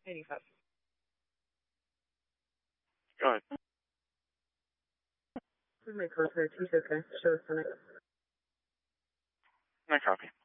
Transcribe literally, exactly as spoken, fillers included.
eighty-five. Go ahead. This is my contact. He's okay. Show us tonight. No copy.